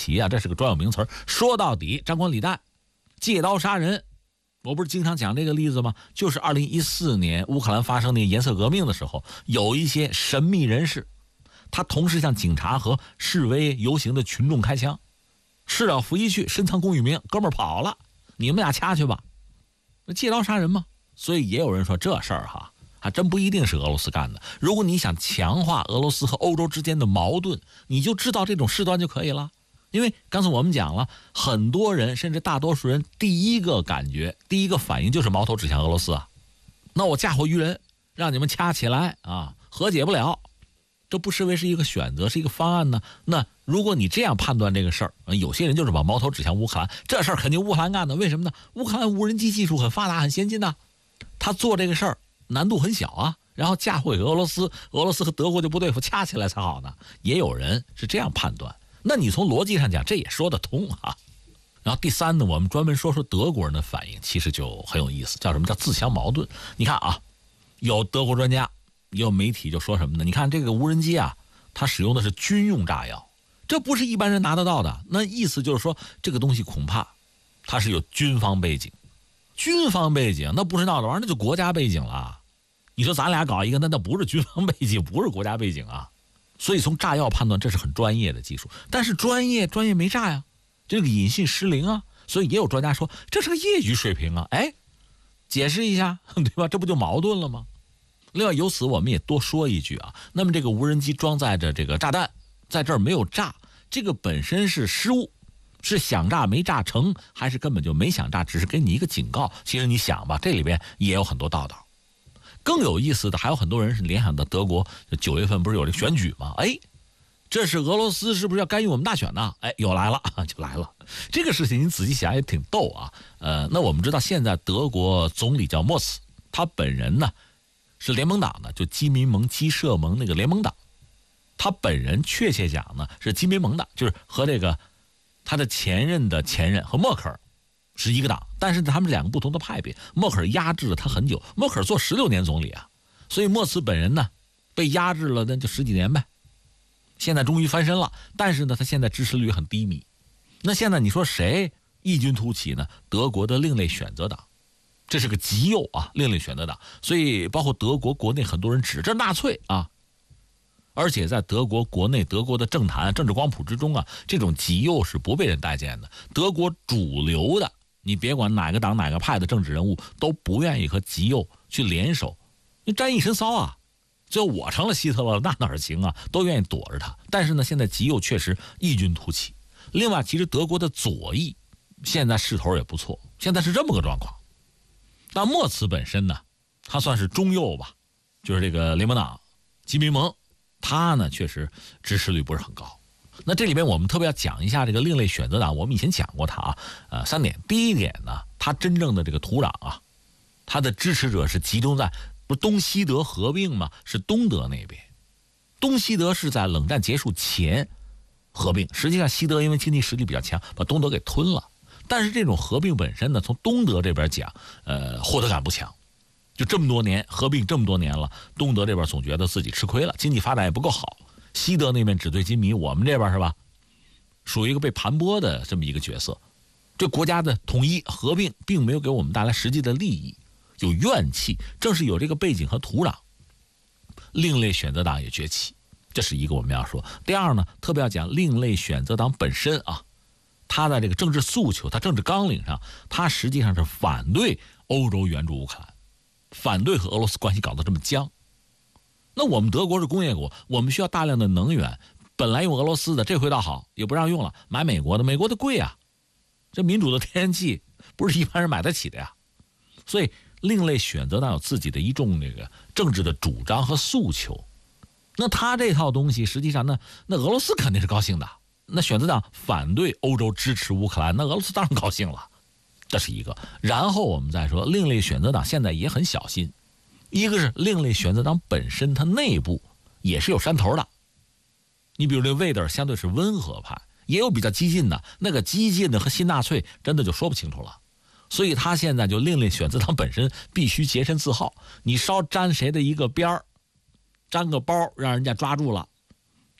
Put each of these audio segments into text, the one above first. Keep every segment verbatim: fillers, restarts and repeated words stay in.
奇啊，这是个专有名词。说到底，张冠李戴，借刀杀人。我不是经常讲这个例子吗？就是二零一四年乌克兰发生那个颜色革命的时候，有一些神秘人士，他同时向警察和示威游行的群众开枪，事了拂衣去，深藏功与名，哥们儿跑了，你们俩掐去吧，那借刀杀人吗？所以也有人说这事儿哈，还真不一定是俄罗斯干的。如果你想强化俄罗斯和欧洲之间的矛盾，你就知道这种事端就可以了。因为刚才我们讲了，很多人甚至大多数人第一个感觉第一个反应就是矛头指向俄罗斯啊，那我嫁祸于人，让你们掐起来啊，和解不了，这不失为是一个选择，是一个方案呢。那如果你这样判断这个事儿，有些人就是把矛头指向乌克兰，这事儿肯定乌克兰干的，为什么呢？乌克兰无人机技术很发达很先进呐，他做这个事儿难度很小啊，然后嫁祸给俄罗斯，俄罗斯和德国就不对付，掐起来才好呢。也有人是这样判断，那你从逻辑上讲这也说得通啊。然后第三呢，我们专门说说德国人的反应，其实就很有意思，叫什么叫自相矛盾。你看啊，有德国专家也有媒体就说什么呢？你看这个无人机啊，它使用的是军用炸药，这不是一般人拿得到的。那意思就是说这个东西恐怕它是有军方背景，军方背景那不是闹着玩，那就国家背景了。你说咱俩搞一个，那那不是军方背景，不是国家背景啊。所以从炸药判断，这是很专业的技术，但是专业专业没炸呀，这个引信失灵啊。所以也有专家说这是个业余水平啊，哎，解释一下，对吧？这不就矛盾了吗？另外由此我们也多说一句啊，那么这个无人机装载着这个炸弹，在这儿没有炸，这个本身是失误，是想炸没炸成，还是根本就没想炸，只是给你一个警告？其实你想吧，这里边也有很多道道。更有意思的，还有很多人是联想到德国九月份不是有这个选举吗？哎，这是俄罗斯是不是要干预我们大选呢？哎，又来了，就来了。这个事情你仔细想也挺逗啊。呃，那我们知道现在德国总理叫默茨，他本人呢是联盟党的，就基民盟、基社盟那个联盟党。他本人确切讲呢是基民盟的，就是和这个他的前任的前任和默克尔是一个党，但是他们两个不同的派别。默克尔压制了他很久，默克尔做十六年总理啊，所以默茨本人呢被压制了那就十几年呗。现在终于翻身了，但是呢他现在支持率很低迷。那现在你说谁异军突起呢？德国的另类选择党，这是个极右啊，另类选择党。所以包括德国国内很多人指这纳粹啊，而且在德国国内德国的政坛政治光谱之中啊，这种极右是不被人待见的。德国主流的你别管哪个党哪个派的政治人物都不愿意和极右去联手，你沾一身骚啊。最后我成了希特勒那哪儿行啊，都愿意躲着他。但是呢现在极右确实异军突起。另外其实德国的左翼现在势头也不错，现在是这么个状况。但默茨本身呢他算是中右吧，就是这个联盟党基民盟，他呢确实支持率不是很高。那这里边我们特别要讲一下这个另类选择党，我们以前讲过他啊，呃，三点。第一点呢，他真正的这个土壤啊，他的支持者是集中在不是东西德合并吗？是东德那边。东西德是在冷战结束前合并，实际上西德因为经济实力比较强，把东德给吞了。但是这种合并本身呢，从东德这边讲，呃，获得感不强。就这么多年合并这么多年了，东德这边总觉得自己吃亏了，经济发展也不够好。西德那边纸醉金迷，我们这边是吧，属于一个被盘剥的这么一个角色。这国家的统一合并并没有给我们带来实际的利益，有怨气。正是有这个背景和土壤，另类选择党也崛起，这是一个我们要说。第二呢，特别要讲另类选择党本身啊，他在这个政治诉求，他政治纲领上，他实际上是反对欧洲援助乌克兰，反对和俄罗斯关系搞得这么僵。那我们德国是工业国，我们需要大量的能源，本来用俄罗斯的，这回倒好，也不让用了，买美国的，美国的贵啊，这民主的天然气不是一般人买得起的呀。所以另类选择党有自己的一种这个政治的主张和诉求。那他这套东西实际上呢，那俄罗斯肯定是高兴的。那选择党反对欧洲支持乌克兰，那俄罗斯当然高兴了，这是一个。然后我们再说另类选择党现在也很小心，一个是另类选择党本身它内部也是有山头的。你比如这魏德尔相对是温和派，也有比较激进的，那个激进的和新纳粹真的就说不清楚了。所以他现在就另类选择党本身必须洁身自好，你稍沾谁的一个边儿，沾个包让人家抓住了，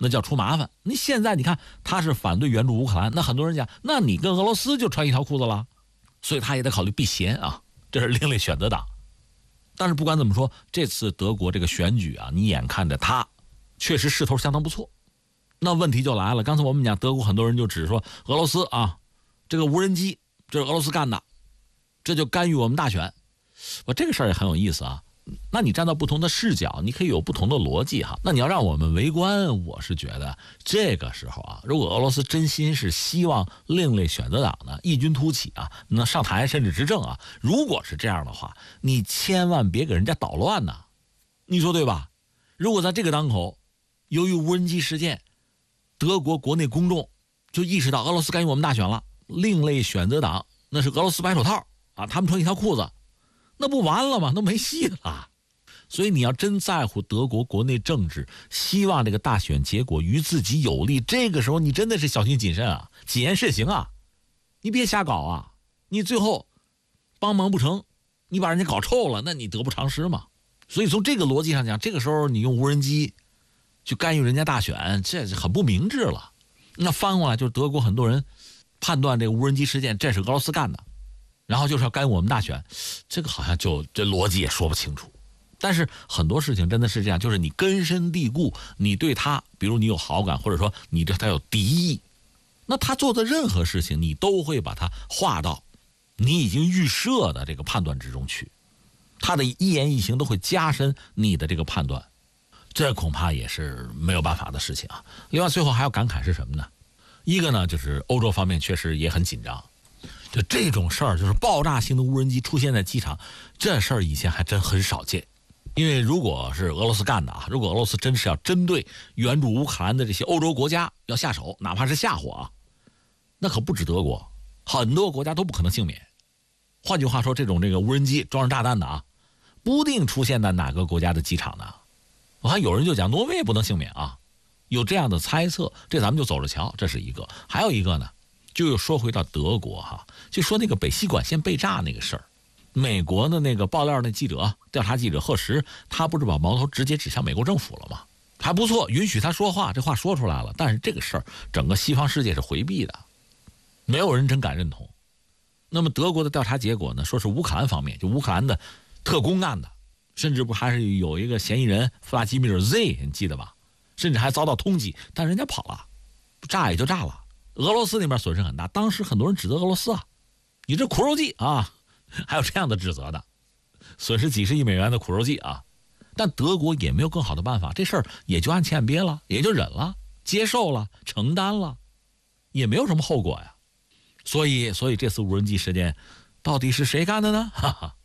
那叫出麻烦。你现在你看他是反对援助乌克兰，那很多人讲，那你跟俄罗斯就穿一条裤子了，所以他也得考虑避嫌啊，这是另类选择党。但是不管怎么说，这次德国这个选举啊，你眼看着他确实势头相当不错。那问题就来了，刚才我们讲德国很多人就只说俄罗斯啊，这个无人机这是俄罗斯干的，这就干预我们大选。我这个事儿也很有意思啊。那你站到不同的视角，你可以有不同的逻辑哈。那你要让我们围观，我是觉得这个时候啊，如果俄罗斯真心是希望另类选择党呢异军突起啊，能上台甚至执政啊，如果是这样的话，你千万别给人家捣乱呐，你说对吧？如果在这个当口，由于无人机事件，德国国内公众就意识到俄罗斯干预我们大选了，另类选择党那是俄罗斯白手套啊，他们穿一条裤子，那不完了吗？那没戏了。所以你要真在乎德国国内政治，希望这个大选结果于自己有利，这个时候你真的是小心谨慎啊，谨言慎行啊，你别瞎搞啊，你最后帮忙不成，你把人家搞臭了，那你得不偿失嘛。所以从这个逻辑上讲，这个时候你用无人机去干预人家大选，这是很不明智了。那翻过来就是德国很多人判断这个无人机事件这是俄罗斯干的，然后就是要干预我们大选，这个好像就这逻辑也说不清楚。但是很多事情真的是这样，就是你根深蒂固，你对他比如你有好感，或者说你对他有敌意，那他做的任何事情你都会把它划到你已经预设的这个判断之中去，他的一言一行都会加深你的这个判断，这恐怕也是没有办法的事情啊。另外最后还要感慨是什么呢？一个呢就是欧洲方面确实也很紧张，就这种事儿，就是爆炸性的无人机出现在机场，这事儿以前还真很少见。因为如果是俄罗斯干的啊，如果俄罗斯真是要针对援助乌克兰的这些欧洲国家要下手，哪怕是吓唬啊，那可不止德国，很多国家都不可能幸免。换句话说，这种这个无人机装上炸弹的啊，不定出现在哪个国家的机场呢？我看有人就讲挪威也不能幸免啊，有这样的猜测，这咱们就走着瞧，这是一个。还有一个呢，就又说回到德国哈，就说那个北溪管线被炸那个事儿。美国的那个爆料那记者调查记者赫什，他不是把矛头直接指向美国政府了吗？还不错，允许他说话，这话说出来了。但是这个事儿整个西方世界是回避的，没有人真敢认同。那么德国的调查结果呢，说是乌克兰方面，就乌克兰的特工干的，甚至不还是有一个嫌疑人弗拉基米尔 Z， 你记得吧？甚至还遭到通缉，但人家跑了，炸也就炸了。俄罗斯那边损失很大，当时很多人指责俄罗斯啊，你这苦肉计啊，还有这样的指责的，损失几十亿美元的苦肉计啊。但德国也没有更好的办法，这事儿也就按欠憋了，也就忍了，接受了，承担了，也没有什么后果呀。所以，所以这次无人机事件到底是谁干的呢？哈哈。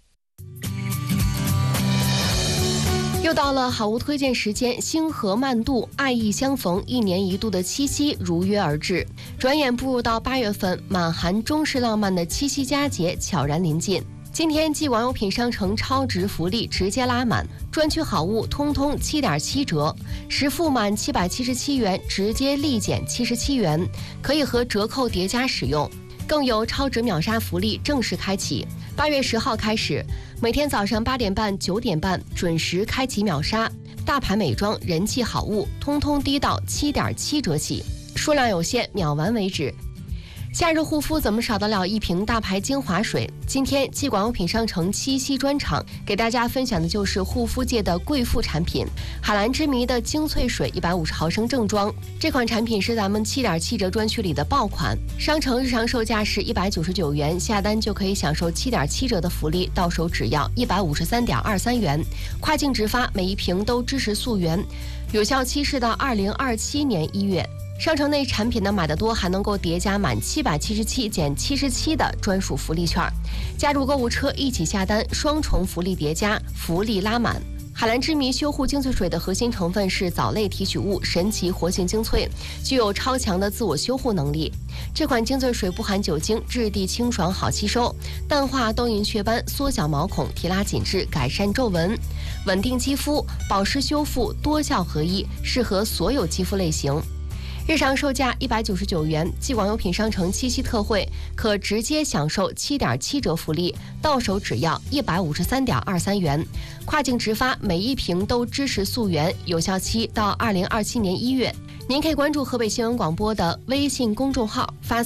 又到了好物推荐时间，星河漫渡，爱意相逢，一年一度的七夕如约而至。转眼步入到八月份，满含中式浪漫的七夕佳节悄然临近。今天继网友品商城超值福利直接拉满，专区好物通通七点七折，实付满七百七十七元直接立减七十七元，可以和折扣叠加使用。更有超值秒杀福利正式开启，八月十号开始，每天早上八点半、九点半准时开启秒杀，大牌美妆、人气好物，通通低到七点七折起，数量有限，秒完为止。夏日护肤怎么少得了一瓶大牌精华水？今天继广优品商城七夕专场，给大家分享的就是护肤界的贵妇产品——海蓝之谜的精粹水一百五十毫升正装。这款产品是咱们七点七折专区里的爆款，商城日常售价是一百九十九元，下单就可以享受七点七折的福利，到手只要一百五十三点二三元，跨境直发，每一瓶都支持溯源，有效期是到二零二七年一月。商城内产品呢买得多，还能够叠加满七百七十七减七十七的专属福利券，加入购物车一起下单，双重福利叠加，福利拉满。海蓝之谜修护精粹水的核心成分是藻类提取物神奇活性精粹，具有超强的自我修护能力。这款精粹水不含酒精，质地清爽好吸收，淡化痘印雀斑，缩小毛孔，提拉紧致，改善皱纹，稳定肌肤，保湿修复，多效合一，适合所有肌肤类型。日常售价一百九十九元，继广优品商城七夕特惠，可直接享受七点七折福利，到手只要一百五十三点二三元，跨境直发，每一瓶都支持溯源，有效期到二零二七年一月。 您可以关注河北新闻广播的微信公众号，发